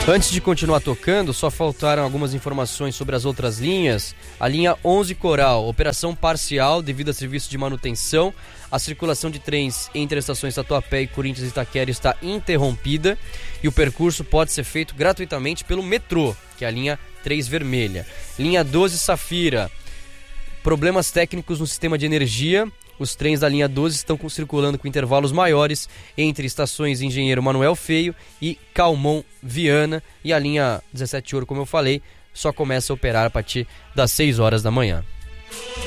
Antes de continuar tocando, só faltaram algumas informações sobre as outras linhas. A linha 11 Coral, operação parcial devido a serviço de manutenção. A circulação de trens entre as estações Tatuapé e Corinthians e Itaquera está interrompida e o percurso pode ser feito gratuitamente pelo metrô, que é a linha 3 vermelha. Linha 12 Safira, problemas técnicos no sistema de energia. Os trens da linha 12 estão circulando com intervalos maiores entre estações Engenheiro Manuel Feio e Calmon Viana. E a linha 17 Ouro, como eu falei, só começa a operar a partir das 6 horas da manhã.